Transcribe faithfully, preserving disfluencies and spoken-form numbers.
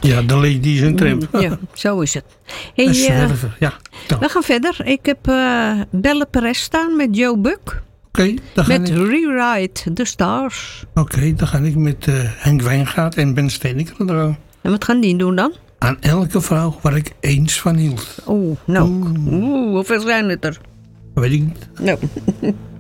Ja, de lady en tramp. Ja, zo is het. Hey, Een uh, zwerver, ja. Nou. we gaan verder. Ik heb uh, Belle Perez staan met Joe Buck. Oké, okay, dan ga met ik... Rewrite the Stars. Oké, okay, dan ga ik met uh, Henk Wijngaard en Ben Steeneker eraan. En wat gaan die doen dan? Aan elke vrouw waar ik eens van hield. Oeh, nou. Oeh, hoeveel zijn het er? Weet ik niet. Nou.